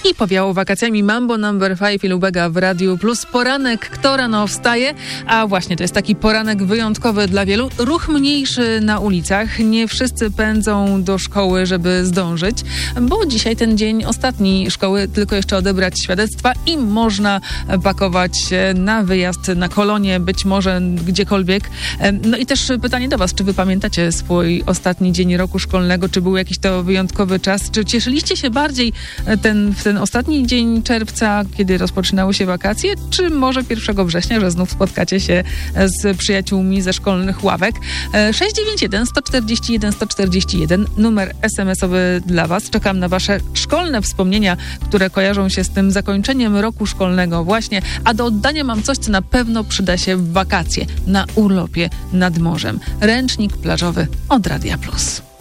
I powiało wakacjami Mambo Number 5 i Lubega w Radiu Plus. Poranek, kto rano wstaje? A właśnie, to jest taki poranek wyjątkowy dla wielu. Ruch mniejszy na ulicach. Nie wszyscy pędzą do szkoły, żeby zdążyć, bo dzisiaj ten dzień ostatni szkoły, tylko jeszcze odebrać świadectwa i można pakować się na wyjazd, na kolonie, być może gdziekolwiek. No i też pytanie do was, czy wy pamiętacie swój ostatni dzień roku szkolnego? Czy był jakiś to wyjątkowy czas? Czy cieszyliście się bardziej w ten ostatni dzień czerwca, kiedy rozpoczynały się wakacje, czy może 1 września, że znów spotkacie się z przyjaciółmi ze szkolnych ławek? 691 141 141, numer SMS-owy dla was. Czekam na wasze szkolne wspomnienia, które kojarzą się z tym zakończeniem roku szkolnego właśnie, a do oddania mam coś, co na pewno przyda się w wakacje, na urlopie nad morzem. Ręcznik plażowy od Radia Plus.